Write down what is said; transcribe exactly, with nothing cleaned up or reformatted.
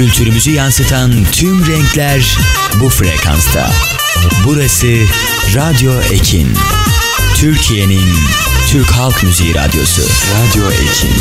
kültürümüzü yansıtan tüm renkler bu frekansta. Burası Radyo Ekin. Türkiye'nin Türk Halk Müziği Radyosu. Radyo Ekin.